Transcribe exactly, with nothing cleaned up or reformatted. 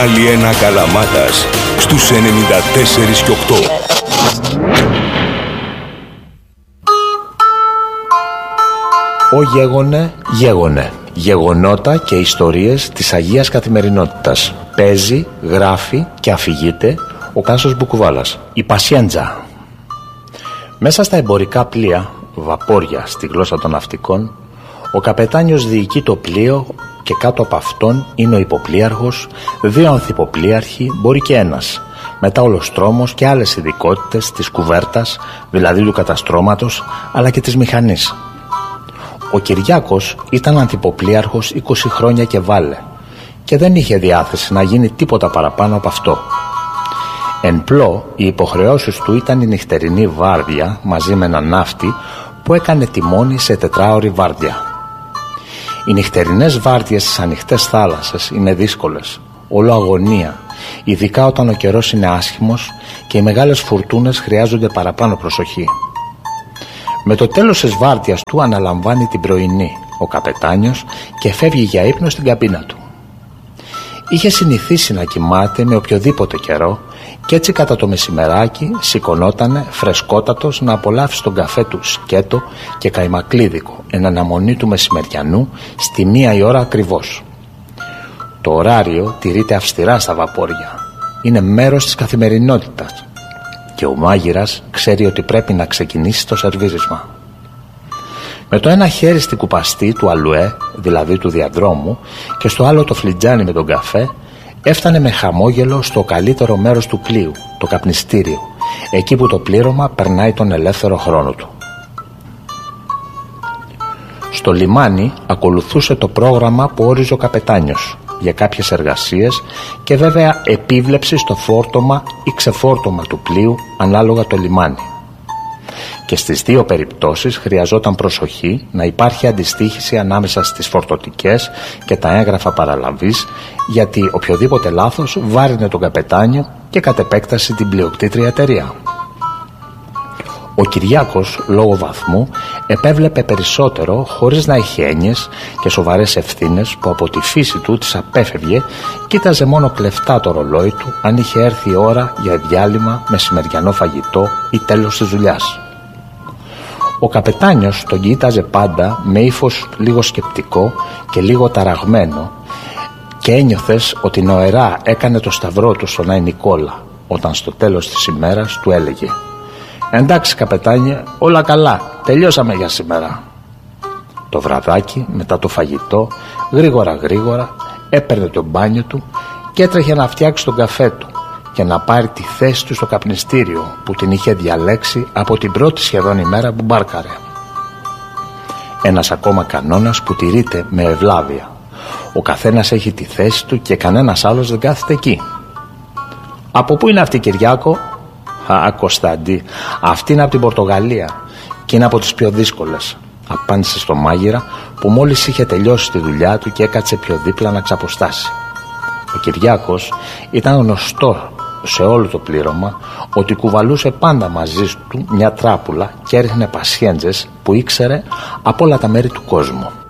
Άλλη ένα Καλαμάτας στους ενενήντα τέσσερα και οκτώ. Ο Γέγονε, Γέγονε. Γεγονότα και ιστορίες της Αγίας Καθημερινότητας. Παίζει, γράφει και αφηγείται ο Τάσος Μπουκουβάλας. Η Πασιέντζα. Μέσα στα εμπορικά πλοία, βαπόρια στη γλώσσα των ναυτικών, ο καπετάνιος διοικεί το πλοίο και κάτω από αυτόν είναι ο υποπλοίαρχος, δύο ανθυποπλοίαρχοι, μπορεί και ένας. Μετά ολοστρόμος και άλλες ειδικότητες της κουβέρτας, δηλαδή του καταστρώματος, αλλά και της μηχανής. Ο Κυριάκος ήταν ανθυποπλοίαρχος είκοσι χρόνια και βάλε και δεν είχε διάθεση να γίνει τίποτα παραπάνω από αυτό. Εν πλώ, οι υποχρεώσεις του ήταν η νυχτερινή βάρδια μαζί με έναν ναύτη που έκανε τιμόνι σε τετράωρη βάρδια. Οι νυχτερινές βάρδιες στις ανοιχτές θάλασσες είναι δύσκολες, όλο αγωνία, ειδικά όταν ο καιρός είναι άσχημος και οι μεγάλες φουρτούνες χρειάζονται παραπάνω προσοχή. Με το τέλος της βάρδιας του αναλαμβάνει την πρωινή ο καπετάνιος και φεύγει για ύπνο στην καμπίνα του. Είχε συνηθίσει να κοιμάται με οποιοδήποτε καιρό και έτσι κατά το μεσημεράκι σηκωνότανε φρεσκότατος να απολαύσει τον καφέ του σκέτο και καϊμακλίδικο εν αναμονή του μεσημεριανού στη μία η ώρα ακριβώς. Το ωράριο τηρείται αυστηρά στα βαπόρια. Είναι μέρος της καθημερινότητας και ο μάγειρας ξέρει ότι πρέπει να ξεκινήσει το σερβίρισμα. Με το ένα χέρι στην κουπαστή του αλουέ, δηλαδή του διαδρόμου, και στο άλλο το φλιτζάνι με τον καφέ, έφτανε με χαμόγελο στο καλύτερο μέρος του πλοίου, το καπνιστήριο, εκεί που το πλήρωμα περνάει τον ελεύθερο χρόνο του. Στο λιμάνι ακολουθούσε το πρόγραμμα που όριζε ο καπετάνιος για κάποιες εργασίες και βέβαια επίβλεψη στο φόρτωμα ή ξεφόρτωμα του πλοίου ανάλογα το λιμάνι. Και στις δύο περιπτώσεις χρειαζόταν προσοχή να υπάρχει αντιστοίχηση ανάμεσα στις φορτωτικές και τα έγγραφα παραλαβής, γιατί οποιοδήποτε λάθος βάρινε τον καπετάνιο και κατ' επέκταση την πλειοκτήτρια εταιρεία. Ο Κυριάκος, λόγω βαθμού, επέβλεπε περισσότερο χωρίς να έχει έννοιες και σοβαρές ευθύνες που από τη φύση του τις απέφευγε, κοίταζε μόνο κλεφτά το ρολόι του αν είχε έρθει η ώρα για διάλειμμα, μεσημεριανό φαγητό ή τέλος της δουλειάς. Ο καπετάνιος τον κοίταζε πάντα με ύφος λίγο σκεπτικό και λίγο ταραγμένο και ένιωθες ότι νοερά έκανε το σταυρό του στον Άι Νικόλα όταν στο τέλος της ημέρας του έλεγε «Εντάξει καπετάνιε, όλα καλά, τελειώσαμε για σήμερα». Το βραδάκι μετά το φαγητό γρήγορα γρήγορα έπαιρνε το μπάνιο του και έτρεχε να φτιάξει τον καφέ του και να πάρει τη θέση του στο καπνιστήριο που την είχε διαλέξει από την πρώτη σχεδόν ημέρα που μπάρκαρε. Ένας ακόμα κανόνας που τηρείται με ευλάβεια. Ο καθένας έχει τη θέση του και κανένας άλλος δεν κάθεται εκεί. «Από πού είναι αυτή Κυριάκο?» «Α, Κωνσταντί, αυτή είναι από την Πορτογαλία και είναι από τις πιο δύσκολες», απάντησε στο μάγειρα που μόλις είχε τελειώσει τη δουλειά του και έκατσε πιο δίπλα να ξαποστάσει. Ο Κυριάκος ήταν γνωστό σε όλο το πλήρωμα ότι κουβαλούσε πάντα μαζί του μια τράπουλα και έριχνε πασιέντζες που ήξερε από όλα τα μέρη του κόσμου.